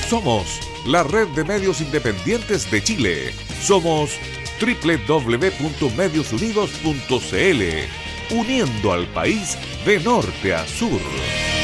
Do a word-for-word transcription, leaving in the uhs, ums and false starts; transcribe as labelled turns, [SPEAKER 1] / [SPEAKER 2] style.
[SPEAKER 1] Somos la red de medios independientes de Chile. Somos doble u doble u doble u punto medios unidos punto c l, uniendo al país de norte a sur.